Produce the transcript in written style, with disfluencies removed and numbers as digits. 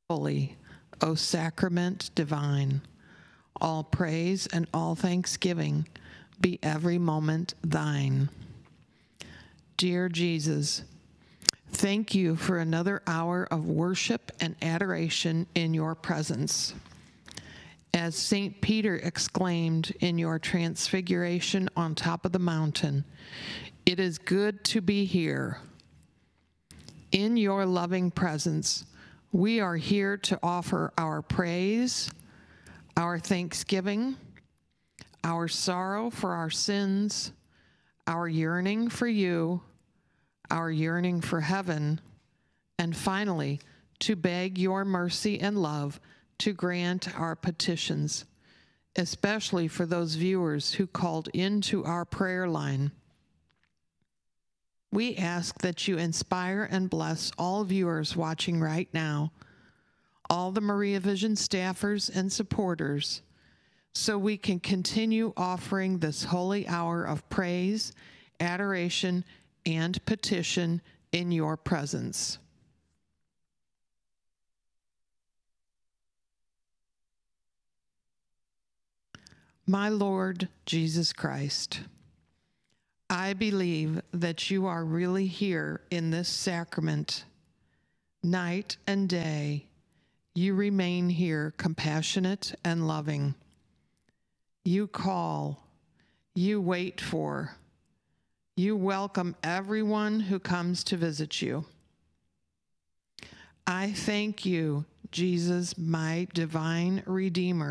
Holy, O sacrament divine, all praise and all thanksgiving be every moment thine. Dear Jesus, thank you for another hour of worship and adoration in your presence. As St. Peter exclaimed in your transfiguration on top of the mountain, "It is good to be here." In your loving presence, we are here to offer our praise, our thanksgiving, our sorrow for our sins, our yearning for you, our yearning for heaven, and finally, to beg your mercy and love to grant our petitions, especially for those viewers who called into our prayer line. We ask that you inspire and bless all viewers watching right now, all the Maria Vision staffers and supporters, so we can continue offering this holy hour of praise, adoration, and petition in your presence. My Lord Jesus Christ, I believe that you are really here in this sacrament. Night and day, you remain here compassionate and loving. You call, you wait for, you welcome everyone who comes to visit you. I thank you, Jesus, my divine Redeemer,